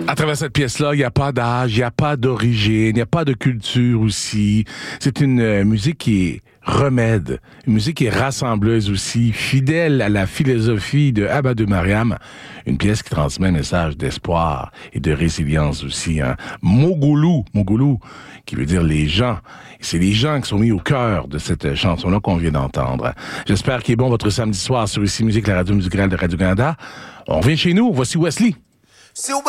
À travers cette pièce-là, il n'y a pas d'âge, il n'y a pas d'origine, il n'y a pas de culture aussi. C'est une musique qui est remède, une musique qui est rassembleuse aussi, fidèle à la philosophie de Abadou Mariam, une pièce qui transmet un message d'espoir et de résilience aussi. Hein. Mogoulou, qui veut dire les gens. C'est les gens qui sont mis au cœur de cette chanson-là qu'on vient d'entendre. J'espère qu'il est bon votre samedi soir sur Ici Musique, la radio musicale de Radio-Canada. On revient chez nous, voici Wesley.